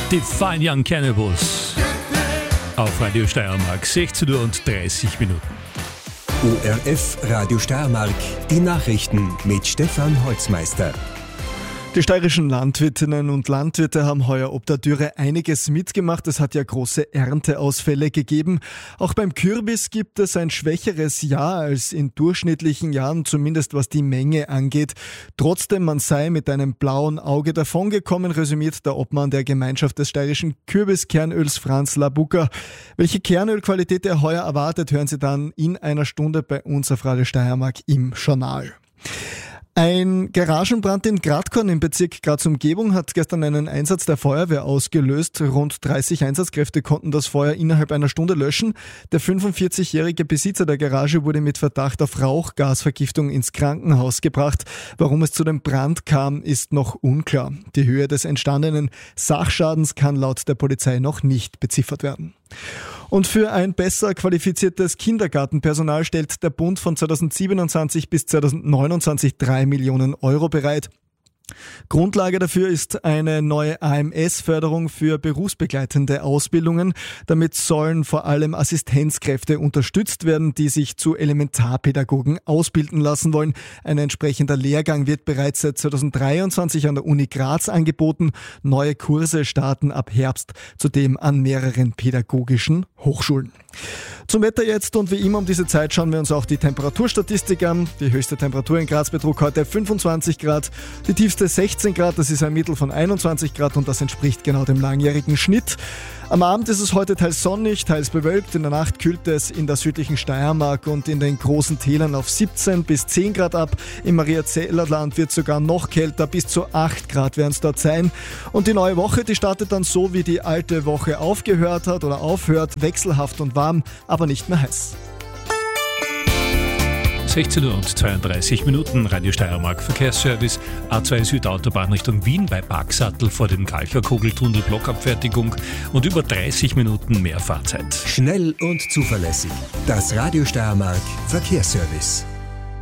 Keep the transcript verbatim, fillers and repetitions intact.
Die Fine Young Cannibals auf Radio Steiermark, sechzehn Uhr und dreißig Minuten. O R F Radio Steiermark, die Nachrichten mit Stefan Holzmeister. Die steirischen Landwirtinnen und Landwirte haben heuer ob der Dürre einiges mitgemacht. Es hat ja große Ernteausfälle gegeben. Auch beim Kürbis gibt es ein schwächeres Jahr als in durchschnittlichen Jahren, zumindest was die Menge angeht. Trotzdem, man sei mit einem blauen Auge davongekommen, resümiert der Obmann der Gemeinschaft des steirischen Kürbiskernöls, Franz Labucker. Welche Kernölqualität er heuer erwartet, hören Sie dann in einer Stunde bei uns auf Radio Steiermark im Journal. Ein Garagenbrand in Gradkorn im Bezirk Graz-Umgebung hat gestern einen Einsatz der Feuerwehr ausgelöst. Rund dreißig Einsatzkräfte konnten das Feuer innerhalb einer Stunde löschen. Der fünfundvierzigjährige Besitzer der Garage wurde mit Verdacht auf Rauchgasvergiftung ins Krankenhaus gebracht. Warum es zu dem Brand kam, ist noch unklar. Die Höhe des entstandenen Sachschadens kann laut der Polizei noch nicht beziffert werden. Und für ein besser qualifiziertes Kindergartenpersonal stellt der Bund von zweitausendsiebenundzwanzig bis zweitausendneunundzwanzig drei Millionen Euro bereit. Grundlage dafür ist eine neue A M S-Förderung für berufsbegleitende Ausbildungen. Damit sollen vor allem Assistenzkräfte unterstützt werden, die sich zu Elementarpädagogen ausbilden lassen wollen. Ein entsprechender Lehrgang wird bereits seit zweitausenddreiundzwanzig an der Uni Graz angeboten. Neue Kurse starten ab Herbst, zudem an mehreren pädagogischen Hochschulen. Zum Wetter jetzt und wie immer um diese Zeit schauen wir uns auch die Temperaturstatistik an. Die höchste Temperatur in Graz betrug heute fünfundzwanzig Grad, die tiefste sechzehn Grad, das ist ein Mittel von einundzwanzig Grad und das entspricht genau dem langjährigen Schnitt. Am Abend ist es heute teils sonnig, teils bewölkt. In der Nacht kühlt es in der südlichen Steiermark und in den großen Tälern auf siebzehn bis zehn Grad ab. Im Mariazellerland wird sogar noch kälter, bis zu acht Grad werden es dort sein. Und die neue Woche, die startet dann so, wie die alte Woche aufgehört hat oder aufhört, wechselhaft und warm, aber nicht mehr heiß. sechzehn Uhr und zweiunddreißig Minuten, Radio Steiermark Verkehrsservice, A zwei Südautobahn Richtung Wien bei Parksattel vor dem Kalcherkugeltunnel, Blockabfertigung und über dreißig Minuten mehr Fahrzeit. Schnell und zuverlässig. Das Radio Steiermark Verkehrsservice.